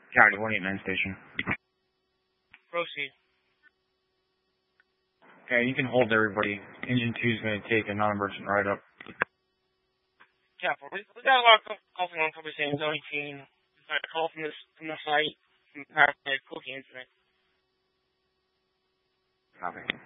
County 189 station. Proceed. Okay, you can hold everybody. Engine 2's going to take a non-emergent ride up. Capital. We got a lot of calls on Company saying Zone 18. We got a call from the site from the Cookie incident. Copy.